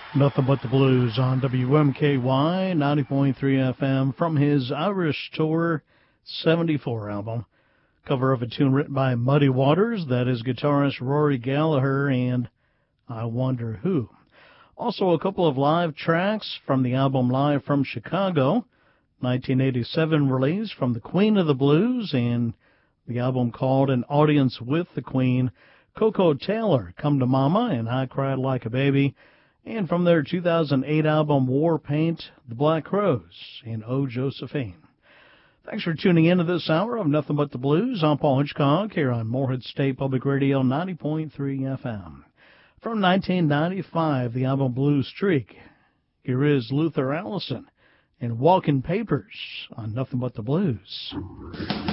Nothing But the Blues on WMKY 90.3 FM from his Irish Tour 74 album. Cover of a tune written by Muddy Waters, that is guitarist Rory Gallagher, and I Wonder Who. Also a couple of live tracks from the album Live from Chicago, 1987 release from the Queen of the Blues, and the album called An Audience with the Queen, Koko Taylor, Come to Mama, and I Cried Like a Baby. And from their 2008 album War Paint, The Black Crowes, and Oh Josephine. Thanks for tuning in to this hour of Nothing But the Blues. I'm Paul Hitchcock here on Morehead State Public Radio 90.3 FM. From 1995, the album Blue Streak. Here is Luther Allison and Walking Papers on Nothing But the Blues.